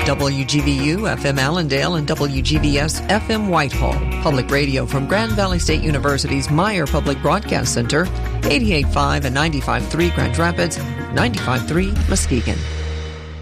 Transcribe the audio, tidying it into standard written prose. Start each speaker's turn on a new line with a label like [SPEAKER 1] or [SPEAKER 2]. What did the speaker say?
[SPEAKER 1] WGVU FM Allendale and WGVS FM Whitehall. Public radio from Grand Valley State University's Meyer Public Broadcast Center, 88.5 and 95.3 Grand Rapids, 95.3 Muskegon.